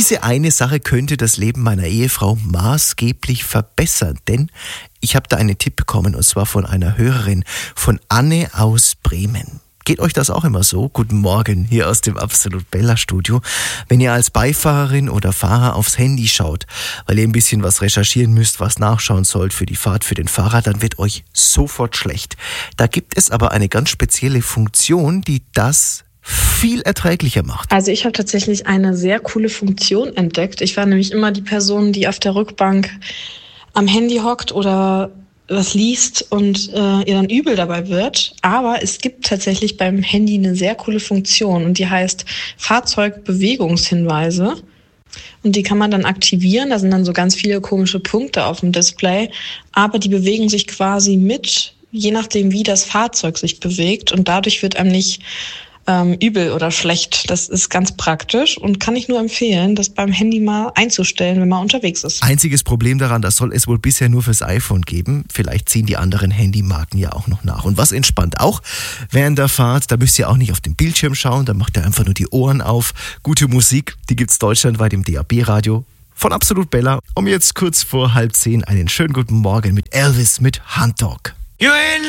diese eine Sache könnte das Leben meiner Ehefrau maßgeblich verbessern, denn ich habe da einen Tipp bekommen und zwar von einer Hörerin, von Anne aus Bremen. Geht euch das auch immer so? Guten Morgen hier aus dem Absolut Bella Studio. Wenn ihr als Beifahrerin oder Fahrer aufs Handy schaut, weil ihr ein bisschen was recherchieren müsst, was nachschauen sollt für die Fahrt, für den Fahrer, dann wird euch sofort schlecht. Da gibt es aber eine ganz spezielle Funktion, die das viel erträglicher macht. Also ich habe tatsächlich eine sehr coole Funktion entdeckt. Ich war nämlich immer die Person, die auf der Rückbank am Handy hockt oder was liest und ihr dann übel dabei wird. Aber es gibt tatsächlich beim Handy eine sehr coole Funktion und die heißt Fahrzeugbewegungshinweise. Und die kann man dann aktivieren. Da sind dann so ganz viele komische Punkte auf dem Display. Aber die bewegen sich quasi mit, je nachdem wie das Fahrzeug sich bewegt. Und dadurch wird einem nicht übel oder schlecht. Das ist ganz praktisch und kann ich nur empfehlen, das beim Handy mal einzustellen, wenn man unterwegs ist. Einziges Problem daran, das soll es wohl bisher nur fürs iPhone geben. Vielleicht ziehen die anderen Handymarken ja auch noch nach. Und was entspannt auch während der Fahrt, da müsst ihr auch nicht auf den Bildschirm schauen, da macht ihr einfach nur die Ohren auf. Gute Musik, die gibt's deutschlandweit im DAB-Radio. Von Absolut Bella. Um jetzt kurz vor 9:30 einen schönen guten Morgen mit Elvis mit Hunt Dog.